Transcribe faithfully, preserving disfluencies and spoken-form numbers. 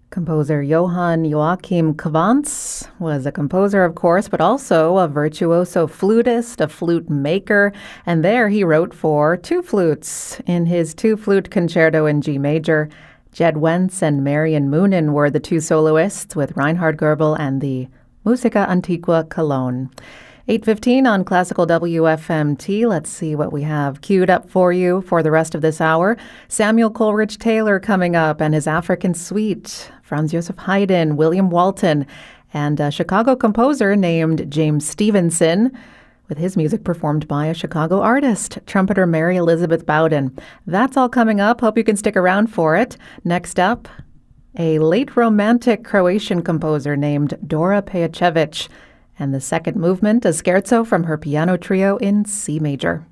Composer Johann Joachim Quantz was a composer, of course, but also a virtuoso flutist, a flute maker, and there he wrote for two flutes in his two-flute concerto in G major. Jed Wentz and Marian Moonen were the two soloists, with Reinhard Goebel and the Musica Antiqua Cologne. eight fifteen on Classical W F M T. Let's see what we have queued up for you for the rest of this hour. Samuel Coleridge Taylor coming up and his African Suite. Franz Joseph Haydn, William Walton, and a Chicago composer named James Stevenson, with his music performed by a Chicago artist, trumpeter Mary Elizabeth Bowden. That's all coming up. Hope you can stick around for it. Next up, a late Romantic Croatian composer named Dora Pejacevic, and the second movement, a scherzo from her piano trio in C major.